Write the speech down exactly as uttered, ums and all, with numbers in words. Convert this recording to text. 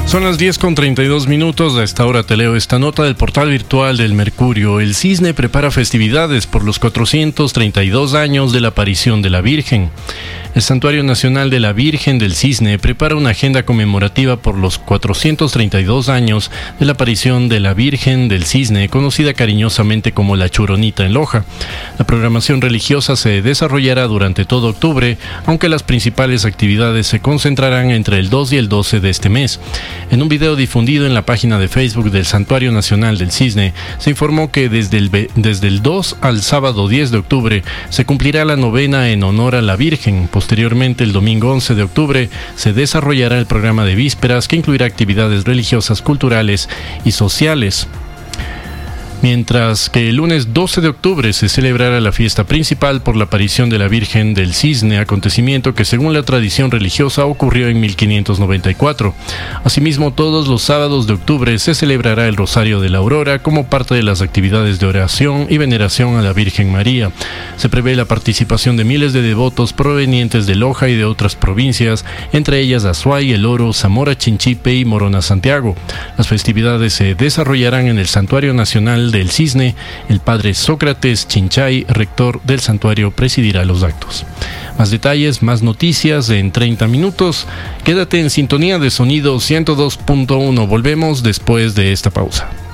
Son las diez con treinta y dos minutos. A esta hora te leo esta nota del portal virtual del Mercurio. El Cisne prepara festividades por los cuatrocientos treinta y dos años de la aparición de la Virgen. El Santuario Nacional de la Virgen del Cisne prepara una agenda conmemorativa por los cuatrocientos treinta y dos años de la aparición de la Virgen del Cisne, conocida cariñosamente como la Churonita en Loja. La programación religiosa se desarrollará durante todo octubre, aunque las principales actividades se concentrarán entre el dos y el doce de este mes. En un video difundido en la página de Facebook del Santuario Nacional del Cisne, se informó que desde el, desde el dos al sábado diez de octubre se cumplirá la novena en honor a la Virgen. Posteriormente, el domingo once de octubre, se desarrollará el programa de vísperas que incluirá actividades religiosas, culturales y sociales. Mientras que el lunes doce de octubre se celebrará la fiesta principal por la aparición de la Virgen del Cisne, acontecimiento que según la tradición religiosa ocurrió en mil quinientos noventa y cuatro. Asimismo, todos los sábados de octubre se celebrará el Rosario de la Aurora como parte de las actividades de oración y veneración a la Virgen María. Se prevé la participación de miles de devotos provenientes de Loja y de otras provincias, entre ellas Azuay, El Oro, Zamora Chinchipe y Morona Santiago. Las festividades se desarrollarán en el Santuario Nacional del Cisne. El padre Sócrates Chinchay, rector del santuario, presidirá los actos. Más detalles, más noticias en treinta minutos. Quédate en sintonía de Sonido ciento dos punto uno. Volvemos después de esta pausa.